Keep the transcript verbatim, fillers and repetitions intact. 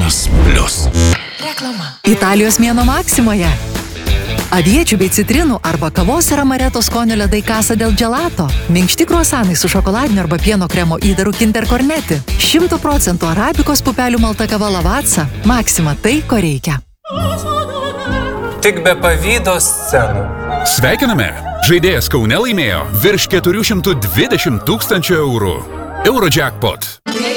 Erasmus Plus. Reklama. Italijos mėnuo Maksimoje. Aviečių bei citrinų arba kavos ir amareto skonio ledai Casa del Gelato. Minkšti kruasanai su šokoladiniu arba pieno kremo įdaru Kinder Cornetti. šimto procentų arabikos pupelių malta kava Lavazza. Maksima tai, ko reikia. Tik be pavydo scenų. Sveikiname! Žaidėjas Kaune laimėjo virš keturių šimtų dvidešimt tūkstančių eurų. Eurojackpot.